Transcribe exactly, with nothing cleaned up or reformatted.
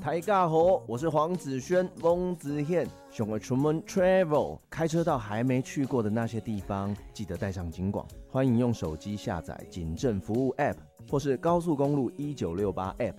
大家好，我是黄子轩，翁子宪，想要出门 travel， 开车到还没去过的那些地方，记得带上警广。欢迎用手机下载警政服务 App， 或是高速公路一九六八 App，